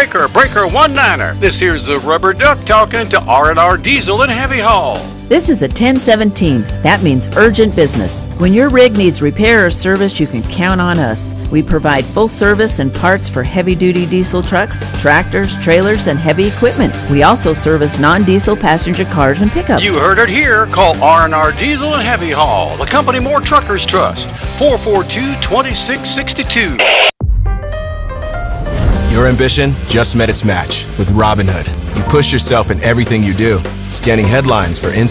Breaker 19er. This here's the Rubber Duck talking to R&R Diesel and Heavy Haul. This is a 1017. That means urgent business. When your rig needs repair or service, you can count on us. We provide full service and parts for heavy-duty diesel trucks, tractors, trailers, and heavy equipment. We also service non-diesel passenger cars and pickups. You heard it here. Call R&R Diesel and Heavy Haul, the company more truckers trust. 442-2662. Your ambition just met its match with Robinhood. You push yourself in everything you do, scanning headlines for